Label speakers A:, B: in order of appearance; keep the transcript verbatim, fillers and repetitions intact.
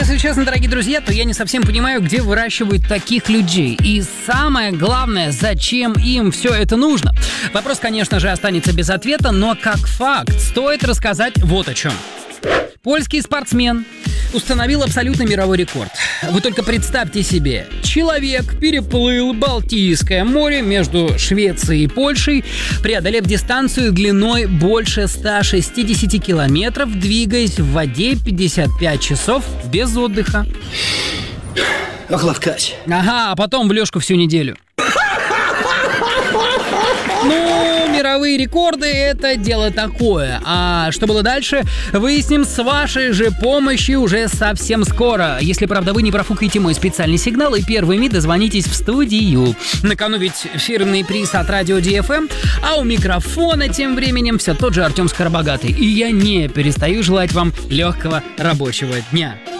A: Если честно, дорогие друзья, то я не совсем понимаю, где выращивают таких людей. И самое главное, зачем им все это нужно. Вопрос, конечно же, останется без ответа, но как факт стоит рассказать вот о чем. Польский спортсмен установил абсолютно мировой рекорд. Вы только представьте себе, человек переплыл Балтийское море между Швецией и Польшей, преодолев дистанцию длиной больше ста шестидесяти километров, двигаясь в воде пятьдесят пять часов без отдыха.
B: Ох, ловкач.
A: Ага, а потом в лёжку всю неделю. Ну, мировые рекорды — это дело такое. А что было дальше, выясним с вашей же помощью уже совсем скоро. Если, правда, вы не профукаете мой специальный сигнал и первыми дозвонитесь в студию. На кону ведь фирменный приз от радио Ди Эф Эм, а у микрофона тем временем все тот же Артем Скоробогатый. И я не перестаю желать вам легкого рабочего дня.